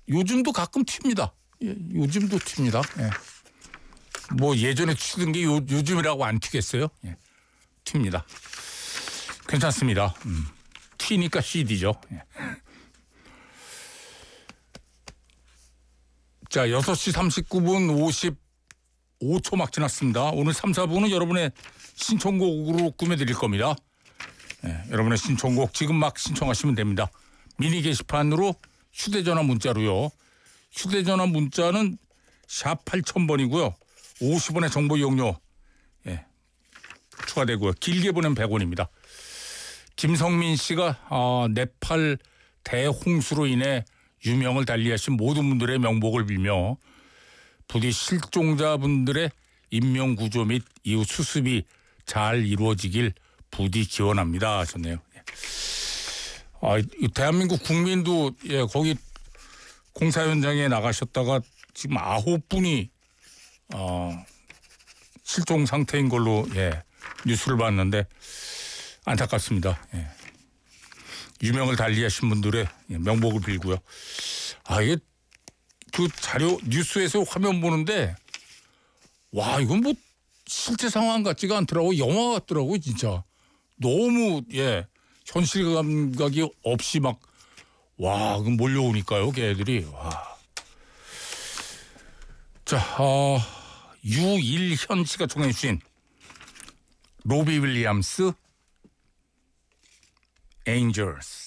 요즘도 가끔 튑니다. 예, 요즘도 튑니다. 예. 뭐 예전에 튀던 게 요즘이라고 안 튀겠어요? 예. 튑니다. 괜찮습니다. 튀니까 CD죠. 예. 자, 6시 39분 55초 막 지났습니다. 오늘 3, 4부는 여러분의 신청곡으로 꾸며드릴 겁니다. 예, 여러분의 신청곡 지금 막 신청하시면 됩니다. 미니 게시판으로 휴대전화 문자로요. 휴대전화 문자는 샵 8000번이고요. 50원의 정보 이용료 추가되고요. 길게 보내면 100원입니다. 김성민 씨가 네팔 대홍수로 인해 유명을 달리하신 모든 분들의 명복을 빌며 부디 실종자분들의 인명구조 및 이후 수습이 잘 이루어지길 부디 기원합니다 하셨네요. 대한민국 국민도 거기 공사 현장에 나가셨다가 지금 9분이 실종 상태인 걸로 뉴스를 봤는데 안타깝습니다. 유명을 달리하신 분들의 명복을 빌고요. 이게 그 자료 뉴스에서 화면 보는데 와 이건 뭐 실제 상황 같지가 않더라고. 영화 같더라고 진짜. 너무 현실 감각이 없이 막 그럼 몰려오니까요 걔들이. 자 유일현 씨가 청해 주신 로비 윌리엄스 Angels.